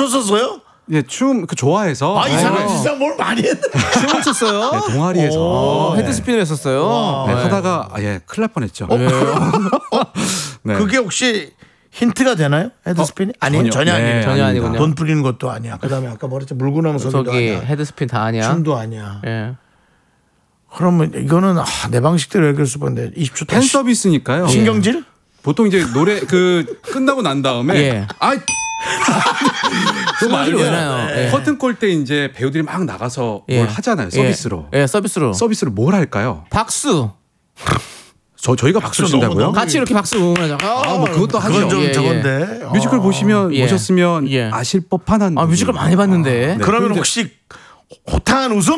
췄었어요? 예, 춤 좋아해서. 이 사람 진짜 뭘 많이 했네. 춤을 췄어요? 네, 동아리에서 헤드스핀을 했었어요. 네, 하다가 큰일 날 뻔했죠. 네. 그게 혹시 힌트가 되나요? 헤드스핀이? 아니에요. 전혀 네, 아니에요. 전혀 아니군요. 돈 뿌리는 것도 아니야. 그다음에 아까 말했죠 물구나무 소리도 저기 아니야. 헤드스핀 다 아니야. 춤도 아니야. 예. 그러면 이거는 내 방식대로 얘기할 수 있는데 20초 팬 서비스니까요. 신경질? 보통 이제 노래 끝나고 난 다음에 예. 또 왜 나요? 예. 커튼 꼴 때 이제 배우들이 막 나가서 예. 뭘 하잖아요. 서비스로. 예, 서비스로. 서비스를 뭘 할까요? 박수. 저희가 박수를 친다고요? 너무 같이 이렇게 박수 응원하자. 뭐 그것도 하죠. 그건 좀 예, 저건데. 뮤지컬 보시면 예. 보셨으면 예. 아실 법한 한 뮤지컬 많이 봤는데. 네. 그러면 근데 혹시 호탕한 웃음?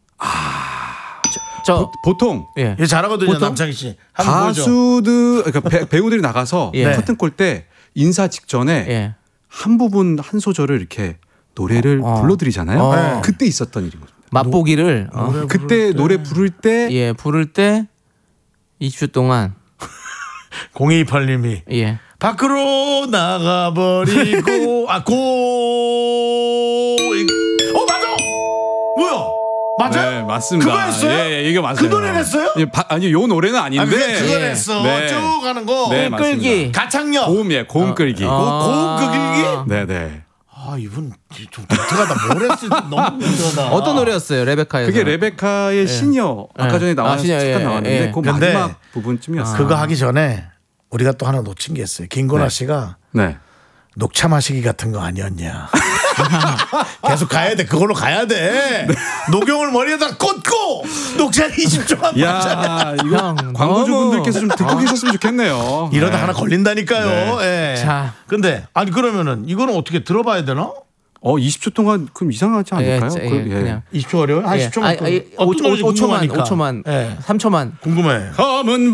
저 보통 예. 예, 잘하거든요. 보통? 남창희 씨. 한번 보여줘. 가수들 그러니까 배우들이 나가서 예. 커튼 꼴 때 인사 직전에 예. 한 부분 한 소절을 이렇게 노래를 불러드리잖아요. 어. 그때 있었던 일인 거죠. 맛보기를 그때 노래 부를 때 예, 부를 때 20초 동안 0228님이 예. 밖으로 나가버리고 맞아. 뭐야? 맞아? 네, 맞습니다. 그거 했어요? 예, 이게 맞아요. 그 노래를 했어요? 예, 아니 요 노래는 아닌데. 그거 예. 했어. 네. 쭉 가는 거. 네, 맞습니다. 끌기. 가창력. 고음 끌기. 고음 끄기. 네, 네. 이분 좀 독특하다. 뭘 했을지 너무 독특하다. 어떤 노래였어요? 레베카에서. 그게 레베카의 시녀 아까 전에 나와서 시녀, 잠깐 예, 나왔는데 예. 그 근데 마지막 부분쯤이었어요. 그거 하기 전에 우리가 또 하나 놓친 게 있어요. 김건아 네. 씨가 네. 녹차 마시기 같은 거 아니었냐. 계속 가야 돼. 그걸로 가야 돼. 녹용을 머리에다 꽂고 녹차 20초만 마셔야 야, 이거 형, 광고주분들께서 좀 듣고 계셨으면 좋겠네요. 이러다 네. 하나 걸린다니까요. 예. 자. 근데 아니 그러면은 이거는 어떻게 들어봐야 되나? 20초 동안 그럼 이상하지 않을까요? 예, 예. 20초 어려워요? 한 예. 10초만. 아니, 5초만, 5초만, 예. 3초만. 궁금해. 검은